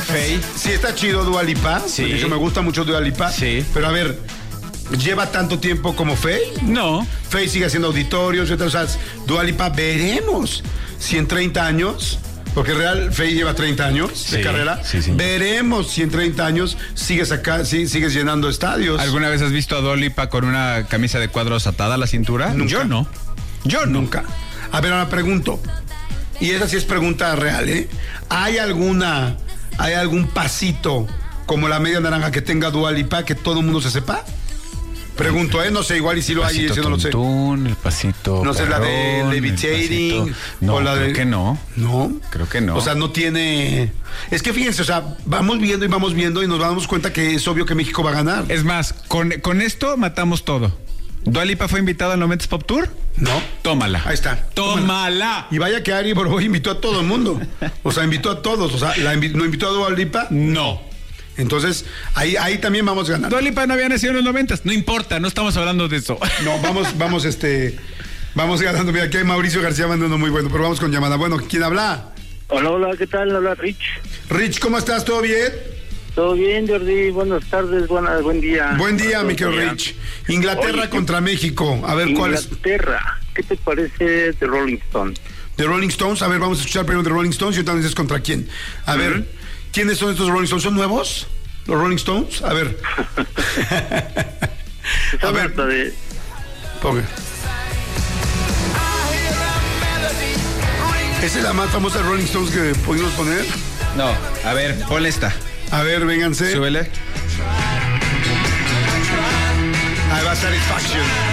Faye. Sí, está chido Dua Lipa. Sí. De hecho, me gusta mucho Dua Lipa. Sí. Pero a ver, ¿lleva tanto tiempo como Faye? No. Faye sigue haciendo auditorios, o sea, Dua Lipa, veremos si en 30 años, porque real Faye lleva 30 años de carrera, sí. veremos si en 30 años sigues sigues llenando estadios. ¿Alguna vez has visto a Dua Lipa con una camisa de cuadros atada a la cintura? Nunca. Yo no. Nunca. A ver, ahora pregunto, y esa sí es pregunta real, ¿eh? ¿Hay algún pasito como la media naranja que tenga Dua Lipa que todo el mundo se sepa? Pregunto, no sé, igual y si lo hay, Pasito yo no lo sé. el pasito. No sé, la de perrón, Levitating. No, o la creo de... que no. No. Creo que no. O sea, no tiene... Es que fíjense, o sea, vamos viendo y nos damos cuenta que es obvio que México va a ganar. Es más, con esto matamos todo. ¿Dua Lipa fue invitada al 90s Pop Tour? No. Tómala. Ahí está. Tómala. Y vaya que Ari Boroboy invitó a todo el mundo. O sea, invitó a todos. O sea, ¿no invitó a Dua Lipa? No. Entonces, ahí también vamos ganando. Dua Lipa no había nacido en los 90s. No importa, no estamos hablando de eso. No, vamos ganando. Mira, aquí hay Mauricio García mandando muy bueno, pero vamos con llamada. Bueno, ¿quién habla? Hola, ¿qué tal? Habla Rich. Rich, ¿cómo estás? ¿Todo bien? Todo bien, Jordi. Buenas tardes, buen día. Buen día, mi querido Rich. Inglaterra contra México. A ver, ¿cuál es? Inglaterra. ¿Qué te parece de Rolling Stone? De Rolling Stones. A ver, vamos a escuchar primero de Rolling Stones y ahorita nos dices contra quién. A ver, ¿quiénes son estos Rolling Stones? ¿Son nuevos? ¿Los Rolling Stones? A ver. A ver. Ponga. ¿Esa es la más famosa de Rolling Stones que pudimos poner? No, a ver, ponle esta. A ver, vénganse. Súbele. Ahí va Satisfaction.